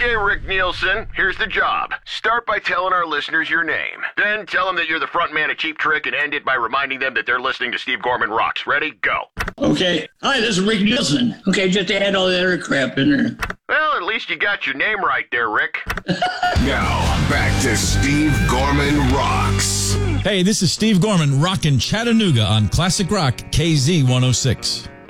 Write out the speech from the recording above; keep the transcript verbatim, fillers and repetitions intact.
Okay, Rick Nielsen, here's the job. Start by telling our listeners your name. Then tell them that you're the front man of Cheap Trick and end it by reminding them that they're listening to Steve Gorman Rocks. Ready? Go. Okay. Hi, this is Rick Nielsen. Okay, just add all that other crap in there. Well, at least you got your name right there, Rick. Now, back to Steve Gorman Rocks. Hey, this is Steve Gorman rocking Chattanooga on Classic Rock K Z one oh six.